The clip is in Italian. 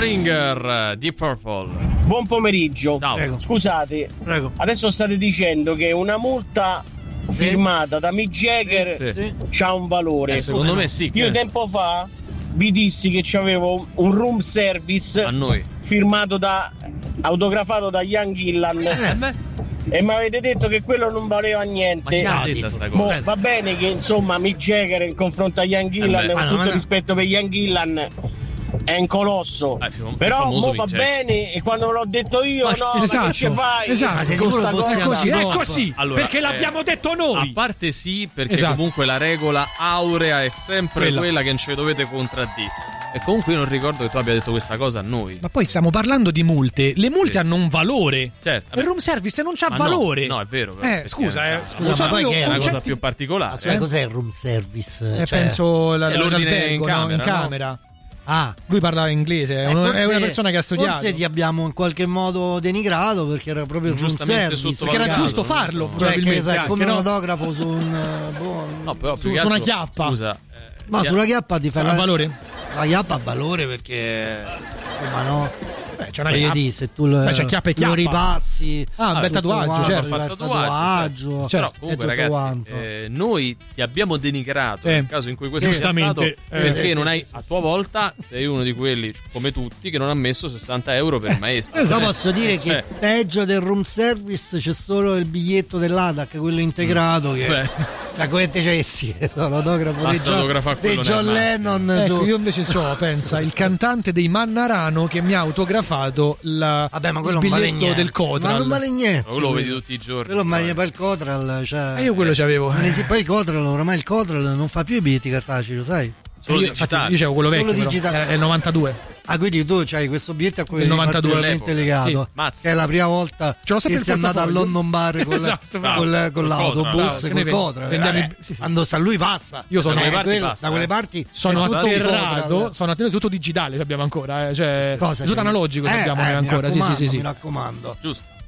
Stringer, Deep Purple. Buon pomeriggio. Ciao. Scusate, Prego. adesso state dicendo che una multa firmata da Mick Jagger Sì. c'ha un valore. Secondo me sì. Io tempo fa vi dissi che c'avevo un room service A noi. firmato autografato da Ian Gillan e mi avete detto che quello non valeva Ma niente. chi ha detto sta cosa? Va bene che insomma Mick Jagger in confronto a Ian Gillan, con tutto rispetto per Ian Gillan, è un colosso, però mo va bene, e quando l'ho detto io ma che ci fai? Esatto. Ma Sei con sicuro sta fosse cosa? così? È così, Allora, perché l'abbiamo detto noi. A parte sì, perché Esatto. comunque la regola aurea è sempre Quella. quella che non ci dovete contraddire. E comunque io non ricordo che tu abbia detto questa cosa a noi. Ma poi stiamo parlando di multe. Le multe hanno un valore. Certo. Il room service non c'ha Ma valore. No, è vero. Però, Scusa, Scusa, ma poi che è una cosa concetti- più particolare. Ma cos'è il room service? penso è l'ordine l'albergo, in no? In camera, no? camera. Ah, Lui parlava inglese, è una persona che ha studiato. Forse ti abbiamo in qualche modo denigrato perché era proprio il room Giustamente service. Perché era giusto farlo, Cioè, che probabilmente. sai, anche, come no? un autografo su un No, però più Su che una altro, chiappa. Scusa. ma sulla chiappa ti fai Ha valore? la chiappa ha valore perché insomma no. C'è una Voglio chiappa. dire, se tu Beh, c'è chiappa e lo chiappa. ripassi, Ah, un bel tutto tatuaggio, quanto, certo. il tatuaggio, Però e comunque tutto ragazzi, quanto. noi ti abbiamo denigrato nel caso in cui questo sia stato, giustamente, perché non hai, a tua volta sei uno di quelli come tutti che non ha messo 60 euro per il maestro. Però posso dire che peggio del room service c'è solo il biglietto dell'ADAC, quello integrato che da come te cessi, sono l'autografo Basta autografare di quello John nel Lennon. Ecco, io invece pensa, il cantante dei Mannarano che mi ha autografato Vabbè, ma quello il non vale biglietto niente. del Cotral. Ma non vale niente. Quello lo vedi tutti i giorni. Quello vale per il Cotral, cioè. E io quello c'avevo. Poi il Cotral, oramai il Cotral non fa più i biglietti cartacei, lo sai? Solo Io, infatti, digitali. io c'avevo quello vecchio, Solo però. digitale. È il 92. Ah, quindi tu c'hai questo biglietto a cui Del eri 92 particolarmente all'epoca. legato, Sì, mazza. che è la prima volta Ce l'ho sempre che il sei andato a portafoglio. London Bar Esatto, bravo. con l'autobus, Bravo, col che Cotral. vendiamo sì. Quando sta lui passa. Io sono Da quelle parti quello, passa, da quelle parti sono è tutto un atterrato, Cotral. sono atterrato, tutto digitale abbiamo ancora, cioè Cosa tutto c'è? analogico abbiamo noi mi ancora, sì. raccomando, mi raccomando. Giusto.